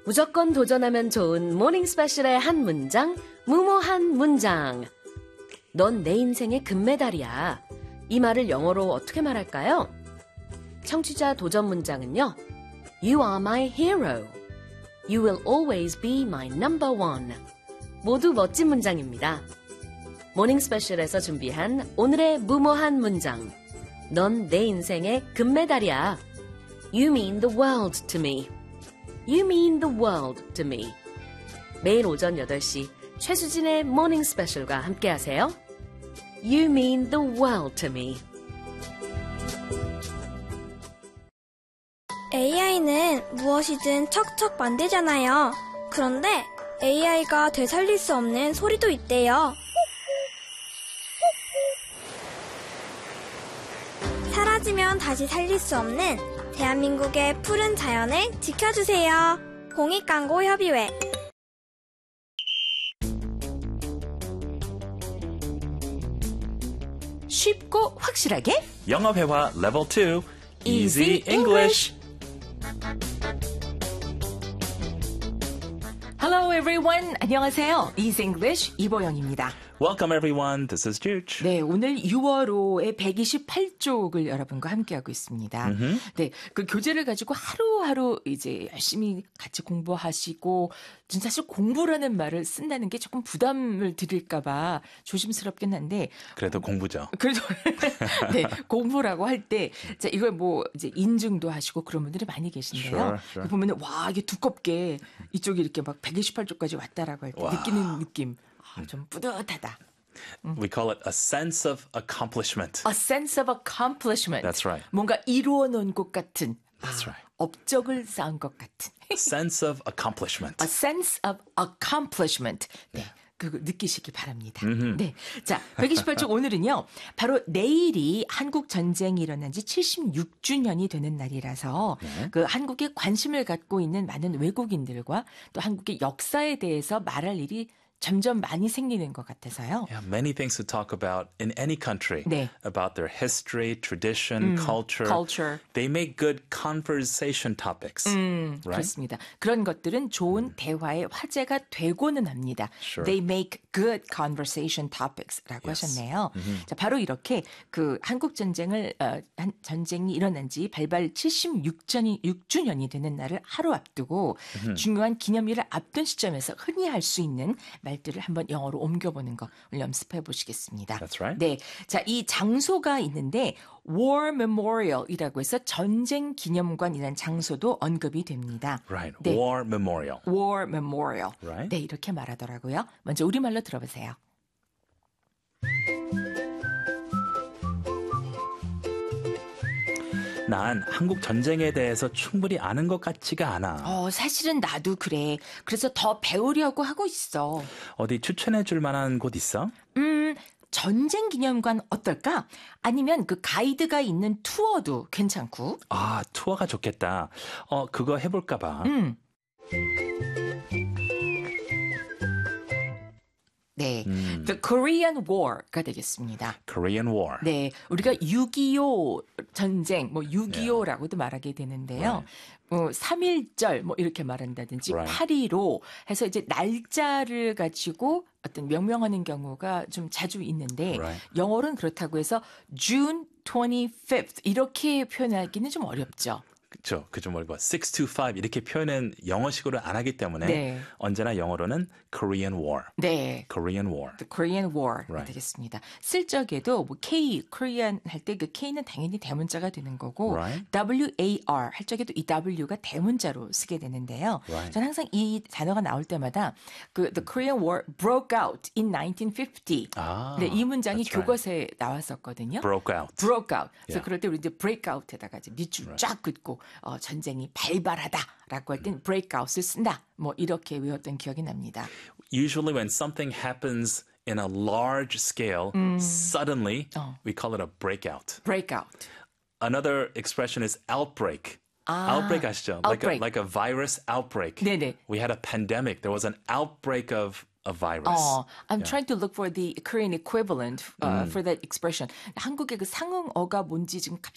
무조건 도전하면 좋은 모닝 스페셜의 한 문장, 무모한 문장. 넌 내 인생의 금메달이야. 이 말을 영어로 어떻게 말할까요? 청취자 도전 문장은요. You are my hero. You will always be my number one. 모두 멋진 문장입니다. 모닝 스페셜에서 준비한 오늘의 무모한 문장. 넌 내 인생의 금메달이야. You mean the world to me. You mean the world to me. 매일 오전 8시 최수진의 모닝 스페셜과 함께하세요. You mean the world to me. AI는 무엇이든 척척 만들잖아요. 그런데 AI가 되살릴 수 없는 소리도 있대요. 사라지면 다시 살릴 수 없는 대한민국의 푸른 자연을 지켜주세요. 공익광고협의회. 쉽고 확실하게 영어 회화 레벨 2 Easy English. Hello everyone. 안녕하세요. Easy English 이보영입니다. Welcome everyone. This is Juge. 네, 오늘 6월호의 128쪽을 여러분과 함께하고 있습니다. 네, 그 교재를 가지고 하루하루 이제 열심히 같이 공부하시고 사실 공부라는 말을 쓴다는 게 조금 부담을 드릴까봐 조심스럽긴 한데 그래도 공부죠. 그래도 네, 공부라고 할 때 이걸 뭐 이제 인증도 하시고 그런 분들이 많이 계신데요. Sure. 보면은 와 이게 두껍게 이쪽이 이렇게 막 128쪽까지 왔다라고 할 때 느끼는 느낌. 좀 뿌듯하다. We call it a sense of accomplishment. A sense of accomplishment. That's right. 뭔가 이루어 놓은 것 같은. That's right. 업적을 쌓은 것 같은. Sense of accomplishment. A sense of accomplishment. 네. 그거 느끼시기 바랍니다. 네. 자, 128쪽 오늘은요. 바로 내일이 한국 전쟁이 일어난 지 76주년이 되는 날이라서 그 한국에 관심을 갖고 있는 많은 외국인들과 또 한국의 역사에 대해서 말할 일이 점점 많이 생기는 것 같아서요. Yeah, many things to talk about in any country. 네. About their history, tradition, culture. They make good conversation topics. Right? 그렇습니다. 그런 것들은 좋은 대화의 화제가 되고는 합니다. Sure. They make good conversation topics라고 하셨네요. 자, 바로 이렇게 그 한국 전쟁이 일어난 지 발발 76주년이 되는 날을 하루 앞두고 중요한 기념일을 앞둔 시점에서 흔히 할 수 있는 말들을 한번 영어로 옮겨보는 거 오늘 연습해 보시겠습니다. That's right. 네, 자, 이 장소가 있는데 War Memorial이라고 해서 전쟁 기념관이라는 장소도 언급이 됩니다. Right. 네. War Memorial. War Memorial. Right. 네, 이렇게 말하더라고요. 먼저 우리말로 들어보세요. 난 한국 전쟁에 대해서 충분히 아는 것 같지가 않아. 사실은 나도 그래. 그래서 더 배우려고 하고 있어. 어디 추천해 줄 만한 곳 있어? 전쟁 기념관 어떨까? 아니면 그 가이드가 있는 투어도 괜찮고. 아, 투어가 좋겠다. 그거 해볼까 봐. 네, The Korean War가 되겠습니다. Korean War. 네, 우리가 6.25 전쟁, 뭐 6.25라고도 말하게 되는데요. 3.1절 뭐 이렇게 말한다든지 Right. 8.15 해서 이제 날짜를 가지고 어떤 명명하는 경우가 좀 자주 있는데 Right. 영어로는 그렇다고 해서 June 25th 이렇게 표현하기는 좀 어렵죠. 그렇죠. 그 좀 어려워. 625 이렇게 표현은 영어식으로 안 하기 때문에 네. 언제나 영어로는 Korean War. 네. Korean War. The Korean War Right. 되겠습니다. 쓸 적에도 뭐 K, Korean 할 때 그 K는 당연히 대문자가 되는 거고 Right. WAR 할 적에도 이 W가 대문자로 쓰게 되는데요. Right. 저는 항상 이 단어가 나올 때마다 그 The Korean War broke out in 1950. 아, 네, 이 문장이 that's right. 교과서에 나왔었거든요. Broke out. broke out. 그래서 Yeah. 그럴 때 우리 이제 break out에다가 이제 밑줄 쫙 긋고 전쟁이 발발하다라고 할 땐 break out을 쓴다. 뭐 이렇게 외웠던 기억이 납니다. Usually when something happens in a large scale, suddenly we call it a breakout. break out. Another expression is outbreak. Outbreak 아시죠? outbreak. Like a virus outbreak. 네네. We had a pandemic. There was an outbreak of a virus. I'm trying to look for the Korean equivalent for that expression. 한국의 그 상응어가 뭔지 지금